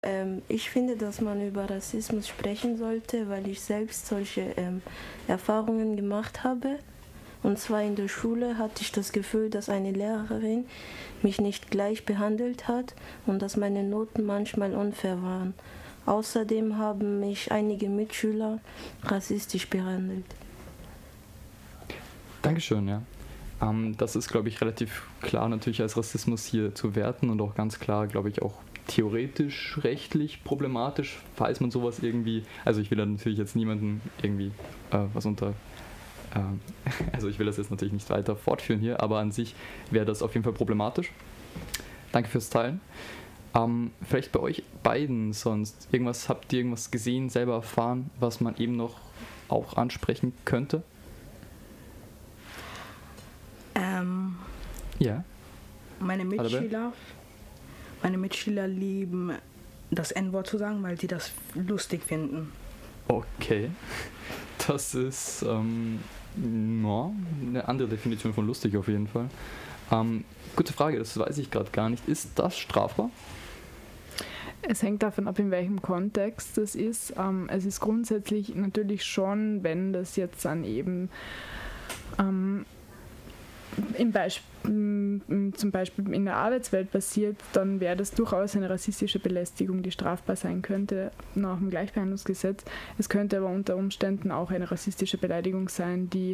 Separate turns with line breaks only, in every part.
Ich finde, dass man über Rassismus sprechen sollte, weil ich selbst solche Erfahrungen gemacht habe. Und zwar in der Schule hatte ich das Gefühl, dass eine Lehrerin mich nicht gleich behandelt hat und dass meine Noten manchmal unfair waren. Außerdem haben mich einige Mitschüler rassistisch behandelt.
Dankeschön, ja. Das ist, glaube ich, relativ klar natürlich als Rassismus hier zu werten und auch ganz klar, glaube ich, auch theoretisch rechtlich problematisch, falls man sowas irgendwie, also ich will da natürlich jetzt niemanden irgendwie was unter, also ich will das jetzt natürlich nicht weiter fortführen hier, aber an sich wäre das auf jeden Fall problematisch. Danke fürs Teilen. Vielleicht bei euch beiden sonst habt ihr irgendwas gesehen, selber erfahren, was man eben noch auch ansprechen könnte? Ja.
Meine Mitschüler lieben das N-Wort zu sagen, weil sie das lustig finden.
Okay. Das ist eine andere Definition von lustig auf jeden Fall. Gute Frage, das weiß ich gerade gar nicht. Ist das strafbar?
Es hängt davon ab, in welchem Kontext das ist. Es ist grundsätzlich natürlich schon, wenn das jetzt dann eben zum Beispiel in der Arbeitswelt passiert, dann wäre das durchaus eine rassistische Belästigung, die strafbar sein könnte nach dem Gleichbehandlungsgesetz. Es könnte aber unter Umständen auch eine rassistische Beleidigung sein, die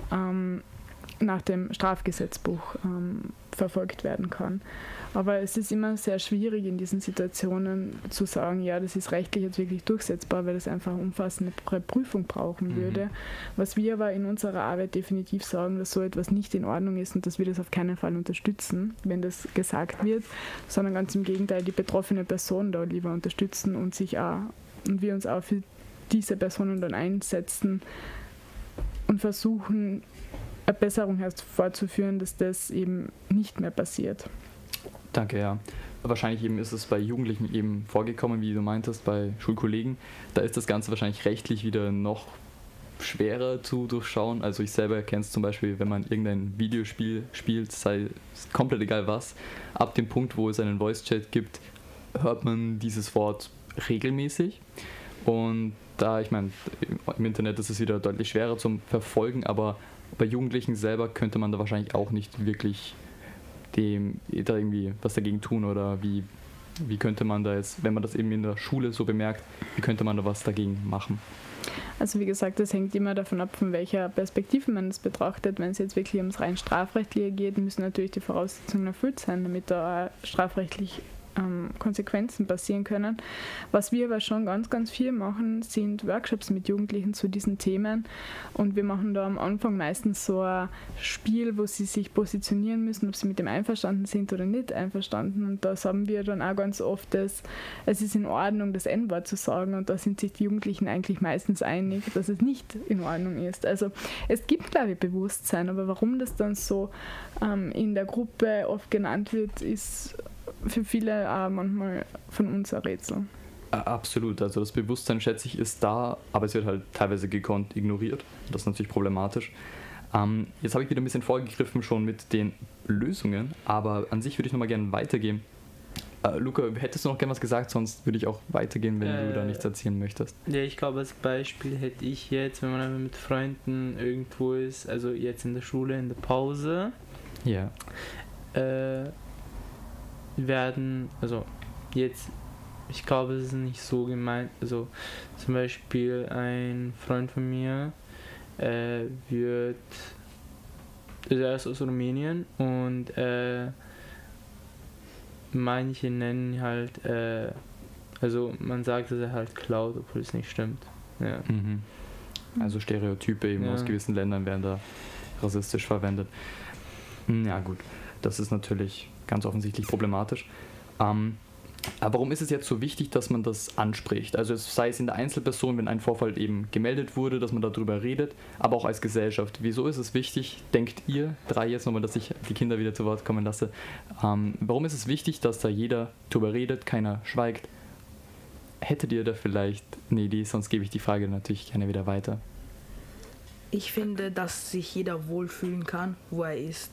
nach dem Strafgesetzbuch verfolgt werden kann. Aber es ist immer sehr schwierig in diesen Situationen zu sagen, ja, das ist rechtlich jetzt wirklich durchsetzbar, weil das einfach eine umfassende Prüfung brauchen würde. Was wir aber in unserer Arbeit definitiv sagen, dass so etwas nicht in Ordnung ist und dass wir das auf keinen Fall unterstützen, wenn das gesagt wird, sondern ganz im Gegenteil die betroffene Person da lieber unterstützen und wir uns auch für diese Personen dann einsetzen und versuchen, eine Besserung hervorzuführen, dass das eben nicht mehr passiert.
Danke, ja. Wahrscheinlich eben ist es bei Jugendlichen eben vorgekommen, wie du meintest, bei Schulkollegen. Da ist das Ganze wahrscheinlich rechtlich wieder noch schwerer zu durchschauen. Also ich selber kenne es zum Beispiel, wenn man irgendein Videospiel spielt, sei es komplett egal was, ab dem Punkt, wo es einen Voice-Chat gibt, hört man dieses Wort regelmäßig. Und da, ich meine, im Internet ist es wieder deutlich schwerer zum Verfolgen, aber bei Jugendlichen selber könnte man da wahrscheinlich auch nicht wirklich da irgendwie was dagegen tun oder wie könnte man da jetzt, wenn man das eben in der Schule so bemerkt, wie könnte man da was dagegen machen?
Also wie gesagt, das hängt immer davon ab, von welcher Perspektive man das betrachtet. Wenn es jetzt wirklich ums rein Strafrechtliche geht, müssen natürlich die Voraussetzungen erfüllt sein, damit da strafrechtlich Konsequenzen passieren können. Was wir aber schon ganz, ganz viel machen, sind Workshops mit Jugendlichen zu diesen Themen und wir machen da am Anfang meistens so ein Spiel, wo sie sich positionieren müssen, ob sie mit dem einverstanden sind oder nicht einverstanden und da sagen wir dann auch ganz oft, dass es ist in Ordnung, das N-Wort zu sagen und da sind sich die Jugendlichen eigentlich meistens einig, dass es nicht in Ordnung ist. Also es gibt, glaube ich, Bewusstsein, aber warum das dann so in der Gruppe oft genannt wird, ist für viele auch manchmal von uns ein Rätsel.
Absolut, also das Bewusstsein, schätze ich, ist da, aber es wird halt teilweise gekonnt ignoriert. Das ist natürlich problematisch. Jetzt habe ich wieder ein bisschen vorgegriffen schon mit den Lösungen, aber an sich würde ich nochmal gerne weitergehen. Luca, hättest du noch gerne was gesagt, sonst würde ich auch weitergehen, wenn du da nichts erzählen möchtest.
Ja, ich glaube, als Beispiel hätte ich jetzt, wenn man mit Freunden irgendwo ist, also jetzt in der Schule, in der Pause,
ja.
Also jetzt, ich glaube, es ist nicht so gemeint, also zum Beispiel ein Freund von mir er ist aus Rumänien und manche nennen halt, also man sagt, dass er halt klaut, obwohl es nicht stimmt. Ja.
Also Stereotype eben aus gewissen Ländern werden da rassistisch verwendet. Ja gut, das ist natürlich ganz offensichtlich problematisch. Aber warum ist es jetzt so wichtig, dass man das anspricht? Also sei es in der Einzelperson, wenn ein Vorfall eben gemeldet wurde, dass man darüber redet, aber auch als Gesellschaft. Wieso ist es wichtig, denkt ihr, drei jetzt nochmal, dass ich die Kinder wieder zu Wort kommen lasse, warum ist es wichtig, dass da jeder drüber redet, keiner schweigt? Hättet ihr da vielleicht eine Idee, sonst gebe ich die Frage natürlich gerne wieder weiter.
Ich finde, dass sich jeder wohlfühlen kann, wo er ist.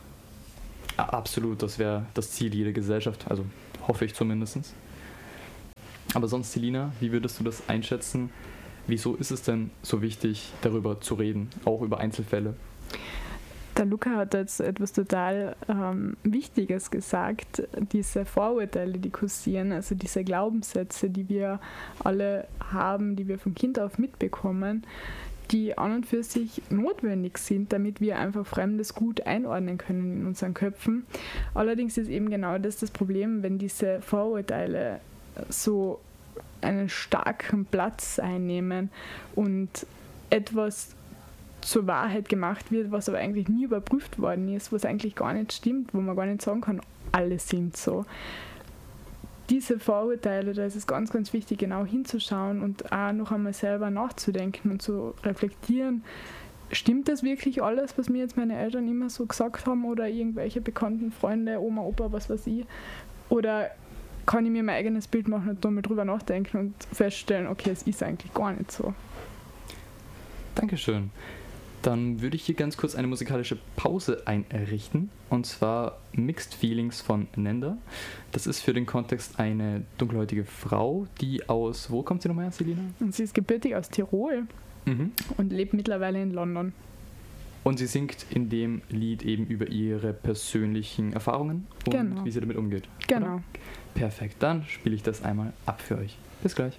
Absolut, das wäre das Ziel jeder Gesellschaft, also hoffe ich zumindest. Aber sonst, Selina, wie würdest du das einschätzen? Wieso ist es denn so wichtig, darüber zu reden, auch über Einzelfälle?
Der Luca hat jetzt etwas total Wichtiges gesagt, diese Vorurteile, die kursieren, also diese Glaubenssätze, die wir alle haben, die wir von Kind auf mitbekommen, die an und für sich notwendig sind, damit wir einfach Fremdes gut einordnen können in unseren Köpfen. Allerdings ist eben genau das Problem, wenn diese Vorurteile so einen starken Platz einnehmen und etwas zur Wahrheit gemacht wird, was aber eigentlich nie überprüft worden ist, was eigentlich gar nicht stimmt, wo man gar nicht sagen kann, alle sind so. Diese Vorurteile, da ist es ganz, ganz wichtig, genau hinzuschauen und auch noch einmal selber nachzudenken und zu reflektieren, stimmt das wirklich alles, was mir jetzt meine Eltern immer so gesagt haben oder irgendwelche bekannten Freunde, Oma, Opa, was weiß ich, oder kann ich mir mein eigenes Bild machen und damit drüber nachdenken und feststellen, okay, es ist eigentlich gar nicht so.
Dankeschön. Dann würde ich hier ganz kurz eine musikalische Pause einrichten, und zwar Mixed Feelings von Nenda. Das ist für den Kontext eine dunkelhäutige Frau, die aus, wo kommt sie nochmal her, Selina?
Und sie ist gebürtig aus Tirol und lebt mittlerweile in London.
Und sie singt in dem Lied eben über ihre persönlichen Erfahrungen und wie sie damit umgeht.
Genau.
Oder? Perfekt, dann spiele ich das einmal ab für euch. Bis gleich.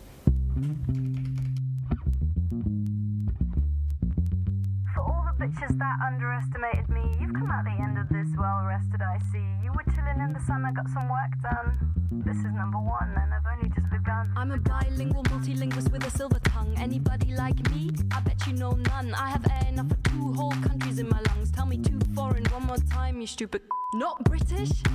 Bitches that underestimated me, you've come out the end of this well rested, I see. You were chilling in the sun, I got some work done. This is number one and I've only just begun. I'm a bilingual multilingualist with a silver tongue. Anybody like me? I bet you know none. I have air enough for 2 whole countries in my lungs. Tell me 2 foreign one more time, you stupid. Not British?